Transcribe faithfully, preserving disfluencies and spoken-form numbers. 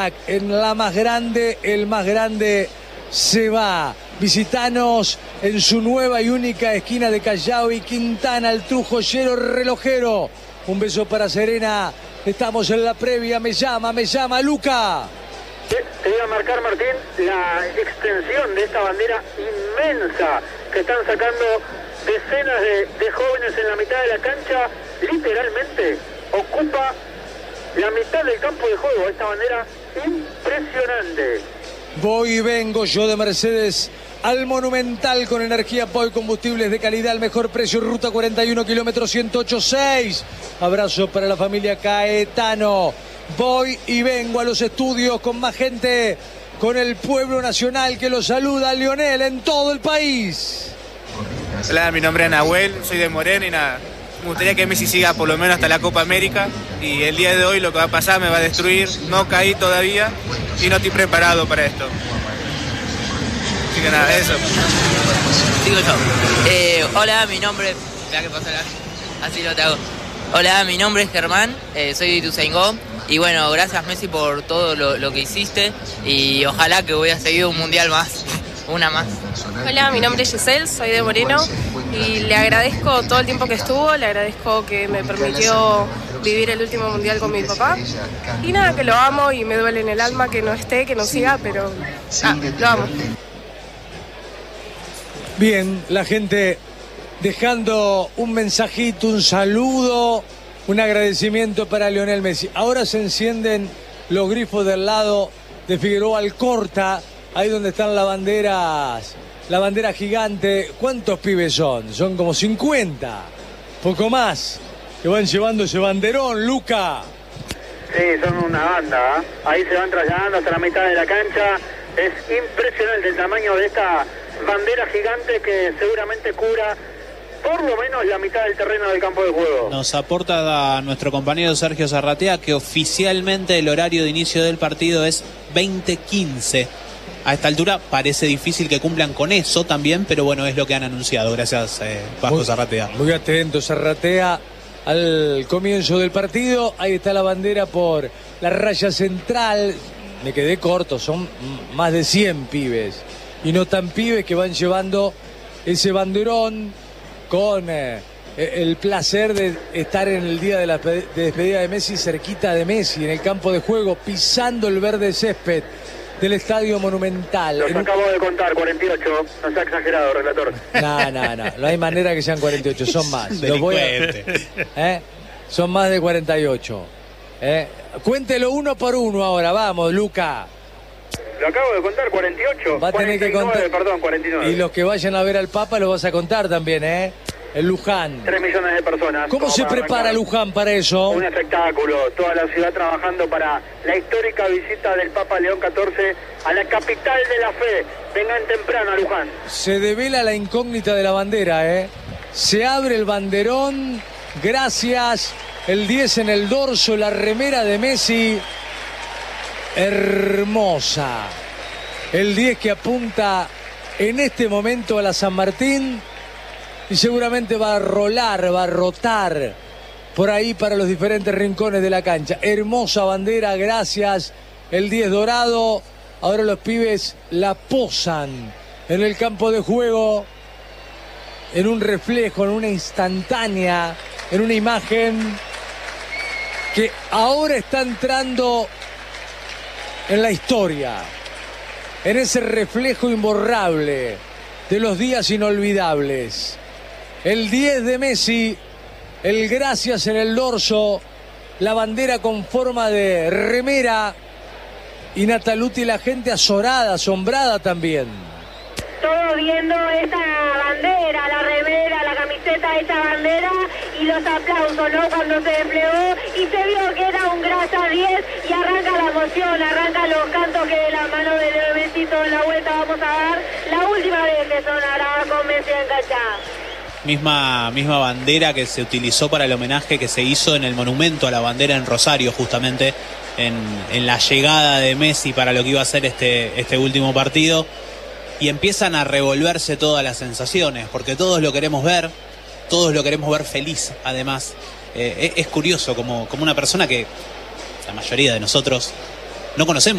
En la más grande, el más grande se va. Visitanos en su nueva y única esquina de Callao y Quintana, el Trujollero relojero. Un beso para Serena. Estamos en la previa. Me llama, me llama Luca. Te voy a marcar, Martín, la extensión de esta bandera inmensa que están sacando decenas de, de jóvenes en la mitad de la cancha. Literalmente ocupa la mitad del campo de juego. Esta bandera impresionante. Voy y vengo yo de Mercedes al Monumental con energía P O I, combustibles de calidad, al mejor precio, ruta cuarenta y uno, kilómetro ciento ocho punto seis. Abrazo para la familia Caetano. Voy y vengo a los estudios con más gente, con el pueblo nacional que lo saluda, Lionel, en todo el país. Hola, mi nombre es Nahuel, soy de Moreno y nada, me gustaría que Messi siga por lo menos hasta la Copa América, y el día de hoy lo que va a pasar me va a destruir, no caí todavía y no estoy preparado para esto. Así que nada, eso. Digo yo. Eh, hola, mi nombre... Espera que pasa la... Así lo te hago. Hola, mi nombre es Germán, eh, soy de Ituzaingó. Y bueno, gracias Messi por todo lo, lo que hiciste. Y ojalá que hubiera seguido un mundial más. Una más. Hola, mi nombre es Giselle, soy de Moreno. Y le agradezco todo el tiempo que estuvo. Le agradezco que me permitió vivir el último mundial con mi papá. Y nada, que lo amo y me duele en el alma que no esté, que no siga, pero ah, lo amo. Bien, la gente dejando un mensajito, un saludo, un agradecimiento para Lionel Messi. Ahora se encienden los grifos del lado de Figueroa Alcorta, ahí donde están las banderas, la bandera gigante. ¿Cuántos pibes son? Son como cincuenta, poco más, que van llevando ese banderón, Luca. Sí, son una banda, ¿eh? Ahí se van trasladando hasta la mitad de la cancha. Es impresionante el tamaño de esta bandera gigante que seguramente cubra por lo menos la mitad del terreno del campo de juego. Nos aporta a nuestro compañero Sergio Zarratea que oficialmente el horario de inicio del partido es veinte quince. A esta altura parece difícil que cumplan con eso también, pero bueno, es lo que han anunciado. Gracias, eh, Vasco Zarratea. Muy atento, Zarratea, al comienzo del partido. Ahí está la bandera por la raya central. Me quedé corto, son más de cien pibes. Y no tan pibes que van llevando ese banderón con eh, el placer de estar en el día de la de despedida de Messi, cerquita de Messi, en el campo de juego, pisando el verde césped del Estadio Monumental. Los acabo de contar, cuarenta y ocho, no se ha exagerado, relator. No, no, no, no hay manera que sean cuarenta y ocho, son más. Los voy a, ¿eh? Son más de cuarenta y ocho. ¿eh? Cuéntelo uno por uno ahora, vamos, Luca. Lo acabo de contar, cuarenta y ocho. Va a tener que contar. Perdón, cuarenta y nueve. Y los que vayan a ver al Papa lo vas a contar también, ¿eh? El Luján. Tres millones de personas. ¿Cómo se prepara arrancar Luján para eso? Un espectáculo. Toda la ciudad trabajando para la histórica visita del Papa León catorce a la capital de la fe. Vengan temprano a Luján. Se devela la incógnita de la bandera, ¿eh? Se abre el banderón. Gracias. El diez en el dorso, la remera de Messi. Hermosa. El diez que apunta en este momento a la San Martín y seguramente va a rolar, va a rotar por ahí para los diferentes rincones de la cancha. Hermosa bandera, gracias. El diez dorado. Ahora los pibes la posan en el campo de juego, en un reflejo, en una instantánea, en una imagen que ahora está entrando en la historia, en ese reflejo imborrable de los días inolvidables. El diez de Messi, el gracias en el dorso, la bandera con forma de remera y Nataluti, la gente azorada, asombrada también. Todos viendo esta bandera, la remera, la camiseta de esta bandera y los aplausos, ¿no? Cuando se desplegó y se vio que era un grasa diez y arranca la emoción, arranca los cantos que de la mano de Leo Messi toda la vuelta vamos a dar. La última vez que sonará con Messi en cancha. Misma, misma bandera que se utilizó para el homenaje que se hizo en el monumento a la bandera en Rosario, justamente en, en la llegada de Messi para lo que iba a ser este, este último partido. Y empiezan a revolverse todas las sensaciones, porque todos lo queremos ver, todos lo queremos ver feliz, además. Eh, es, es curioso, como, como una persona que la mayoría de nosotros no conocemos